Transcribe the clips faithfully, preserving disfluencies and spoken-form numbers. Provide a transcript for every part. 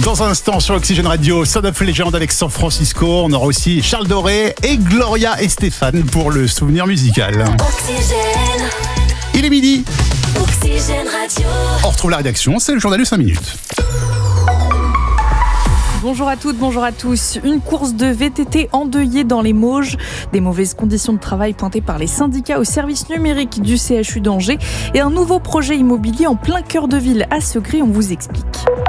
Dans un instant sur Oxygène Radio, Son of Legend avec San Francisco. On aura aussi Charles Doré et Gloria et Stéphane pour le souvenir musical. Oxygène. Il est midi. Oxygène Radio. On retrouve la rédaction, c'est le journal de cinq minutes. Bonjour à toutes, bonjour à tous. Une course de V T T endeuillée dans les Mauges. Des mauvaises conditions de travail pointées par les syndicats au service numérique du C H U d'Angers. Et un nouveau projet immobilier en plein cœur de ville à Segré, on vous explique.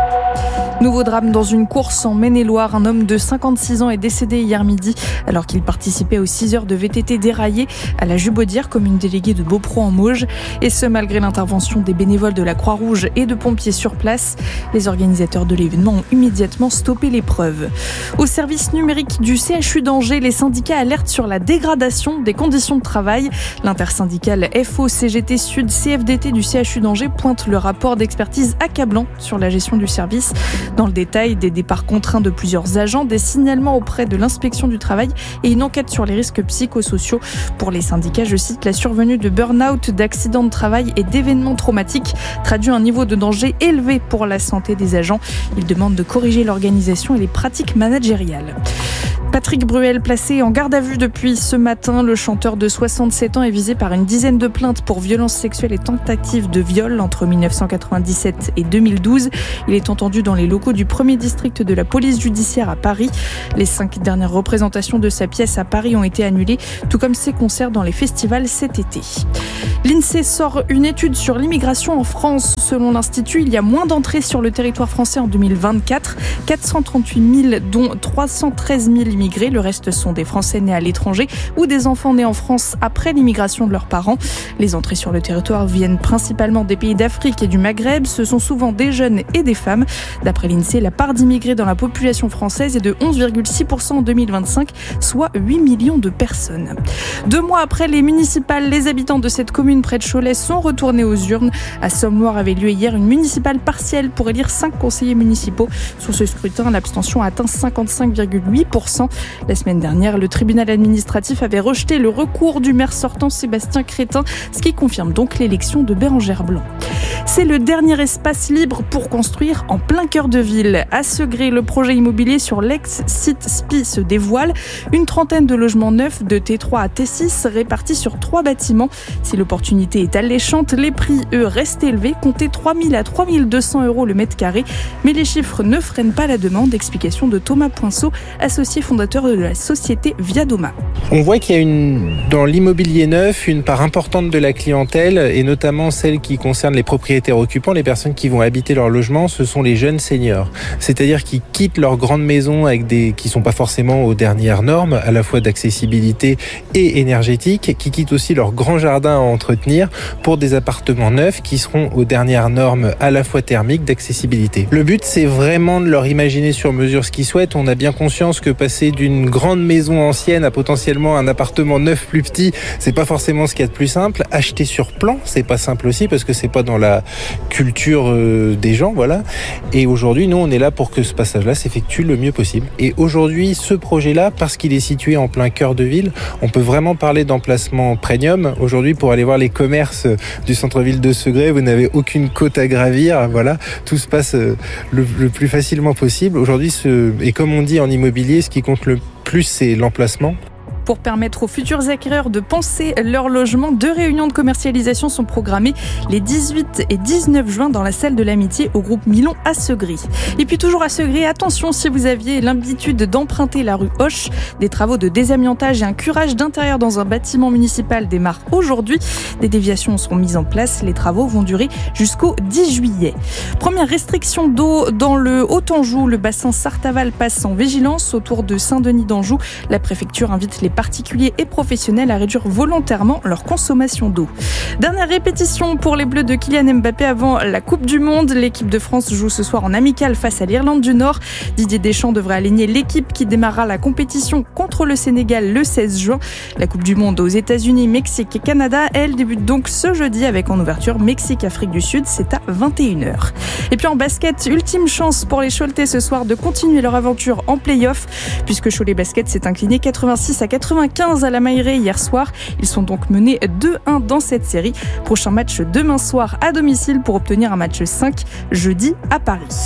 Nouveau drame dans une course en Maine-et-Loire. Un homme de cinquante-six ans est décédé hier midi alors qu'il participait aux six heures de V T T déraillées à la Jubaudière, commune déléguée de Beaupro en Mauges. Et ce, malgré l'intervention des bénévoles de la Croix-Rouge et de pompiers sur place. Les organisateurs de l'événement ont immédiatement stoppé l'épreuve. Au service numérique du C H U d'Angers, les syndicats alertent sur la dégradation des conditions de travail. L'intersyndicale F O C G T Sud C F D T du C H U d'Angers pointe le rapport d'expertise accablant sur la gestion du service. Dans le détail, des départs contraints de plusieurs agents, des signalements auprès de l'inspection du travail et une enquête sur les risques psychosociaux. Pour les syndicats, je cite, la survenue de burn-out, d'accidents de travail et d'événements traumatiques traduit un niveau de danger élevé pour la santé des agents. Ils demandent de corriger l'organisation et les pratiques managériales. Patrick Bruel, placé en garde à vue depuis ce matin, le chanteur de soixante-sept ans est visé par une dizaine de plaintes pour violences sexuelles et tentatives de viol entre dix-neuf cent quatre-vingt-dix-sept et deux mille douze. Il est entendu dans les locaux du premier district de la police judiciaire à Paris. Les cinq dernières représentations de sa pièce à Paris ont été annulées, tout comme ses concerts dans les festivals cet été. L'INSEE sort une étude sur l'immigration en France. Selon l'Institut, il y a moins d'entrées sur le territoire français en deux mille vingt-quatre, quatre cent trente-huit mille dont trois cent treize mille immigrés. Le reste sont des Français nés à l'étranger ou des enfants nés en France après l'immigration de leurs parents. Les entrées sur le territoire viennent principalement des pays d'Afrique et du Maghreb. Ce sont souvent des jeunes et des femmes. D'après l'INSEE, la part d'immigrés dans la population française est de onze virgule six pour cent en deux mille vingt-cinq, soit huit millions de personnes. Deux mois après les municipales, les habitants de cette commune près de Cholet sont retournés aux urnes. À Somme-Loire avait lieu hier une municipale partielle pour élire cinq conseillers municipaux. Sur ce scrutin, l'abstention a atteint cinquante-cinq virgule huit pour cent. La semaine dernière, le tribunal administratif avait rejeté le recours du maire sortant Sébastien Crétin, ce qui confirme donc l'élection de Bérengère Blanc. C'est le dernier espace libre pour construire en plein cœur de ville. À Segré, le projet immobilier sur l'ex-site S P I se dévoile. Une trentaine de logements neufs de T trois à T six répartis sur trois bâtiments. Si l'opportunité est alléchante, les prix, eux, restent élevés. Comptez trois mille à trois mille deux cents euros le mètre carré. Mais les chiffres ne freinent pas la demande. Explication de Thomas Poinceau, associé fondateur de la société Viadoma. On voit qu'il y a une, dans l'immobilier neuf une part importante de la clientèle et notamment celle qui concerne les propriétaires occupants, les personnes qui vont habiter leur logement, ce sont les jeunes seniors. C'est-à-dire qui quittent leur grande maison avec des, qui sont pas forcément aux dernières normes, à la fois d'accessibilité et énergétique, qui quittent aussi leur grand jardin à entretenir pour des appartements neufs qui seront aux dernières normes à la fois thermiques, d'accessibilité. Le but, c'est vraiment de leur imaginer sur mesure ce qu'ils souhaitent. On a bien conscience que passer d'une grande maison ancienne à potentiellement un appartement neuf plus petit, c'est pas forcément ce qu'il y a de plus simple. Acheter sur plan, c'est pas simple aussi parce que c'est pas dans la culture euh, des gens, voilà. Et aujourd'hui, nous, on est là pour que ce passage-là s'effectue le mieux possible. Et aujourd'hui, ce projet-là, parce qu'il est situé en plein cœur de ville, on peut vraiment parler d'emplacement premium. Aujourd'hui, pour aller voir les commerces du centre-ville de Segré, vous n'avez aucune côte à gravir, voilà. Tout se passe le, le plus facilement possible. Aujourd'hui, ce, et comme on dit en immobilier, ce qui compte le plus, c'est l'emplacement. Pour permettre aux futurs acquéreurs de penser leur logement, deux réunions de commercialisation sont programmées les dix-huit et dix-neuf juin dans la salle de l'Amitié au groupe Milon à Segré. Et puis toujours à Segré, attention si vous aviez l'habitude d'emprunter la rue Hoche, des travaux de désamiantage et un curage d'intérieur dans un bâtiment municipal démarrent aujourd'hui. Des déviations seront mises en place. Les travaux vont durer jusqu'au dix juillet. Première restriction d'eau dans le Haut-Anjou. Le bassin Sarthe-Aval passe en vigilance autour de Saint-Denis d'Anjou. La préfecture invite les particuliers et professionnels à réduire volontairement leur consommation d'eau. Dernière répétition pour les Bleus de Kylian Mbappé avant la Coupe du Monde. L'équipe de France joue ce soir en amical face à l'Irlande du Nord. Didier Deschamps devrait aligner l'équipe qui démarrera la compétition contre le Sénégal le seize juin. La Coupe du Monde aux États-Unis, Mexique et Canada, elle débute donc ce jeudi avec en ouverture Mexique-Afrique du Sud. C'est à vingt et une heures. Et puis en basket, ultime chance pour les Choletais ce soir de continuer leur aventure en play-off puisque Cholet Basket s'est incliné quatre-vingt-six à quatre-vingt-quinze à la Mailleraie hier soir. Ils sont donc menés deux un dans cette série. Prochain match demain soir à domicile pour obtenir un match cinq jeudi à Paris.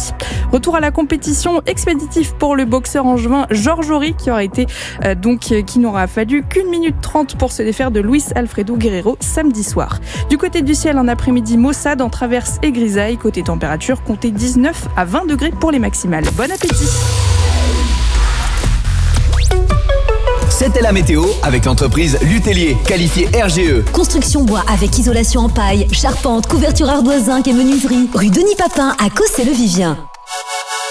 Retour à la compétition expéditive pour le boxeur angevin Georges Ory qui aura été euh, donc euh, qui n'aura fallu qu'une minute trente pour se défaire de Luis Alfredo Guerrero samedi soir. Du côté du ciel, un après-midi maussade en traverse et grisaille. Côté température, comptez dix-neuf à vingt degrés pour les maximales. Bon appétit. C'était la météo avec l'entreprise Lutellier, qualifiée R G E. Construction bois avec isolation en paille, charpente, couverture ardoise zinc et menuiserie. Rue Denis Papin à Cossé-le-Vivien.